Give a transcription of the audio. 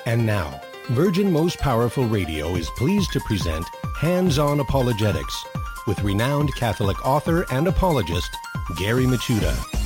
And now, Virgin Most Powerful Radio is pleased to present Hands-On Apologetics with renowned Catholic author and apologist, Gary Michuta.